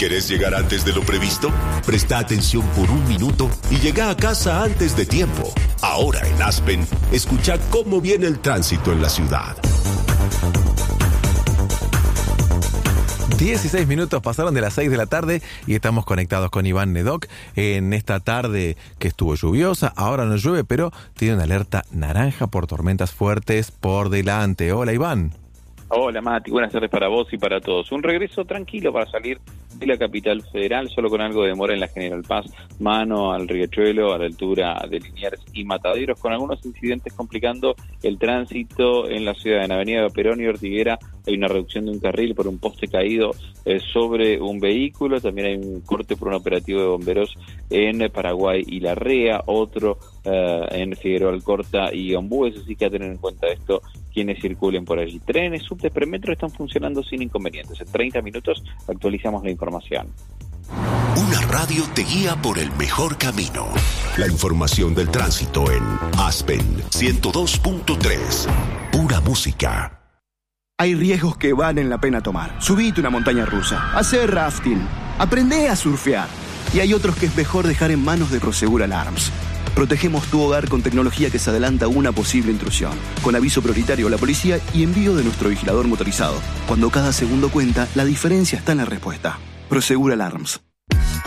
¿Querés llegar antes de lo previsto? Presta atención por un minuto y llega a casa antes de tiempo. Ahora en Aspen, escucha cómo viene el tránsito en la ciudad. 16 minutos pasaron de las 6 de la tarde y estamos conectados con Iván Nedoc en esta tarde que estuvo lluviosa. Ahora no llueve, pero tiene una alerta naranja por tormentas fuertes por delante. Hola, Iván. Hola, Mati. Buenas tardes para vos y para todos. Un regreso tranquilo para salir de la capital federal, solo con algo de demora en la General Paz, mano al Riachuelo, a la altura de Liniers y Mataderos, con algunos incidentes complicando el tránsito en la ciudad. En Avenida Perón y Ortiguera hay una reducción de un carril por un poste caído sobre un vehículo. También hay un corte por un operativo de bomberos en Paraguay y Larrea, otro en Figueroa Alcorta y Ombúes, así que a tener en cuenta esto quienes circulen por allí. Trenes, subtes, premetro están funcionando sin inconvenientes. En 30 minutos actualizamos la información. Una radio te guía por el mejor camino. La información del tránsito en Aspen 102.3. Pura música. Hay riesgos que valen la pena tomar. Subite una montaña rusa, hacer rafting, aprende a surfear. Y hay otros que es mejor dejar en manos de Prosegur Alarms. Protegemos tu hogar con tecnología que se adelanta a una posible intrusión, con aviso prioritario a la policía y envío de nuestro vigilador motorizado. Cuando cada segundo cuenta, la diferencia está en la respuesta. Prosegur Alarms.